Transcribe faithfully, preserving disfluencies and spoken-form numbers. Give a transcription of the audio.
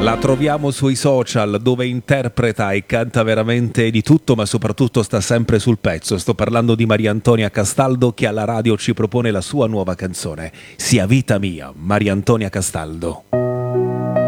La troviamo sui social dove interpreta e canta veramente di tutto, ma soprattutto sta sempre sul pezzo. Sto parlando di Maria Antonia Castaldo, che alla radio ci propone la sua nuova canzone, Sia vita mia, Maria Antonia Castaldo.